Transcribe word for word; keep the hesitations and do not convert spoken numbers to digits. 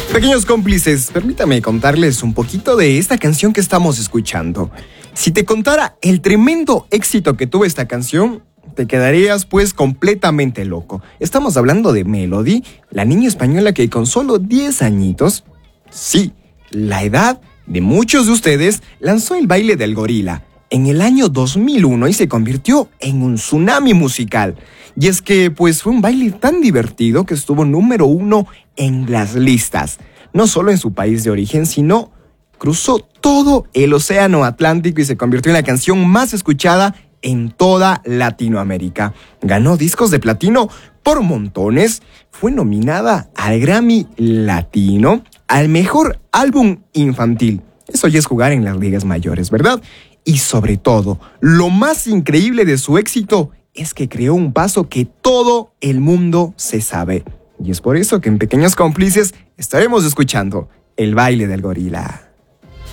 Pequeños cómplices, permítame contarles un poquito de esta canción que estamos escuchando. Si te contara el tremendo éxito que tuvo esta canción, te quedarías pues completamente loco. Estamos hablando de Melody, la niña española que con solo diez añitos, sí, la edad de muchos de ustedes, lanzó el baile del gorila en el año dos mil uno y se convirtió en un tsunami musical. Y es que pues fue un baile tan divertido que estuvo número uno en las listas, no solo en su país de origen, sino cruzó todo el océano Atlántico y se convirtió en la canción más escuchada en toda Latinoamérica. Ganó discos de platino por montones, fue nominada al Grammy Latino, al mejor álbum infantil. Eso ya es jugar en las ligas mayores, ¿verdad? Y sobre todo, lo más increíble de su éxito es que creó un paso que todo el mundo se sabe. Y es por eso que en Pequeños Cómplices estaremos escuchando el baile del gorila.